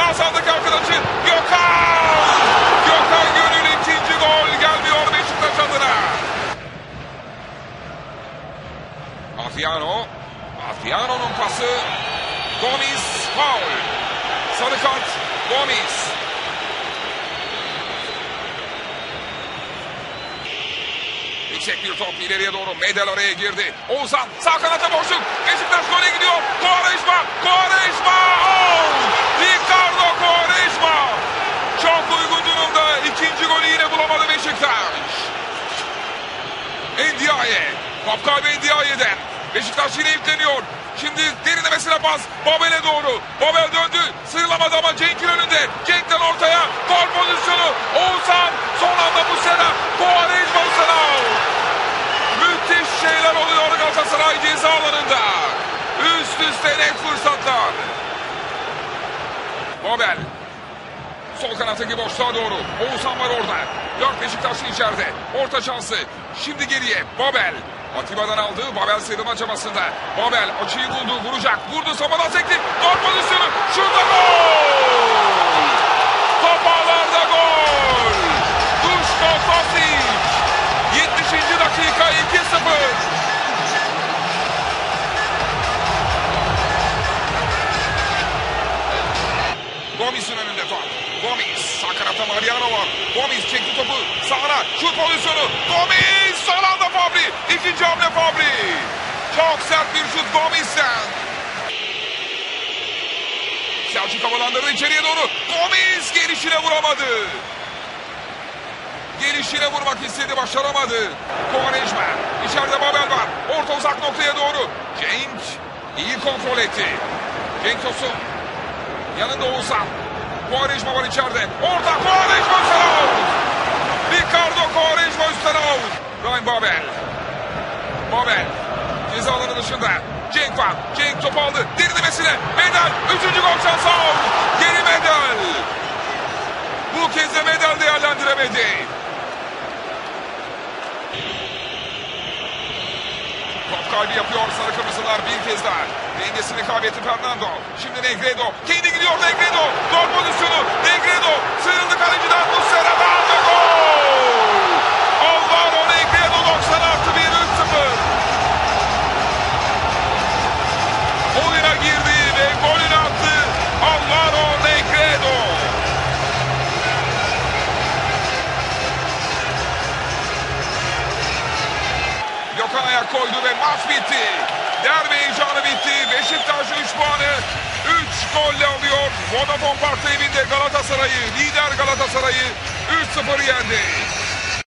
Ceza sahadaki arkadaşı Gökhan. Gökhan Gönül ikinci gol gelmiyor Beşiktaş adına. Afiano. Afiano'nun pası. Gomis faul. Sarı kart Gomis. Yüksek bir top ileriye doğru. Medel oraya girdi. Oğuzhan sağ kanata boşluk. Beşiktaş gole gidiyor. Quaresma. Quaresma. Out. Ricardo Quaresma. Çok uygun durumda. İkinci golü yine bulamadı Beşiktaş. Ndiaye. Top kaybı Ndiaye'den. Beşiktaş yine yükleniyor. Şimdi derinlemesine pas. Babel'e doğru. Babel döndü. Sıyrılamadı ama Cenk'in önünde. Cenk'ten ortaya. Gol pozisyonu. Oğuzhan. Son anda Muslera. Quaresma Muslera. Müthiş şeyler oluyor Galatasaray ceza alanında. Üst üste net fırsatlar. Babel. Sol kanattaki boşluğa doğru. Oğuzhan var orada. 4 Beşiktaşlı içeride. Orta şansı. Şimdi geriye. Babel. Atiba'dan aldı. Babel sıyrılma çabasında. Babel açıyı buldu. Vuracak. Vurdu. Samadan sekti. Gol pozisyonu. Şurada gol. Top ağlarda gol. Duško Tosić. 70. dakika 2-0. Gomis'in önünde top. Gomis. Sağ kanatta Mariano var. Gomis çekti topu sağına. Şut pozisyonu. Gomis. Son anda Fabri. İkinci hamle Fabri. Çok sert bir şut Gomis'ten. Selçuk havalandırdı içeriye doğru. Gomis gelişine vuramadı. Gelişine vurmak istedi. Başaramadı. Quaresma. İçeride Babel var. Orta uzak noktaya doğru. Cenk iyi kontrol etti. Cenk Tosun. Yanında Oğuzhan. Quaresma var içeride. Orta Quaresma üstten out. Ricardo Quaresma üstten out. Ryan Babel. Babel. Ceza alanı dışında. Cenk var. Cenk topu aldı. Derinlemesine. Medel. 3. gol şansı out. Geri Medel. Bu kez de Medel değerlendiremedi. Top kaybı yapıyor sarı kırmızılar bir kez daha. Dengesini kaybetti Fernando. Şimdi Negredo. Kendi gidiyor Negredo. Gol pozisyonu. Negredo. Sıyrıldı kaleciden. Muslera'dan ve gol. Alvaro Negredo 90+1 3-0. Oyuna girdi ve golünü attı. Alvaro Negredo. Gökhan ayak koydu ve maç bitti. Derbi heyecanı bitti. Beşiktaş 3 puanı 3 golle alıyor. Vodafone Park'ta evinde Galatasaray'ı, lider Galatasaray'ı 3-0 yendi.